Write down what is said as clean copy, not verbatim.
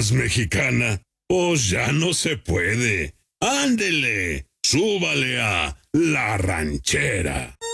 más mexicana? Pues ya no se puede. Ándele, súbale a La Ranchera.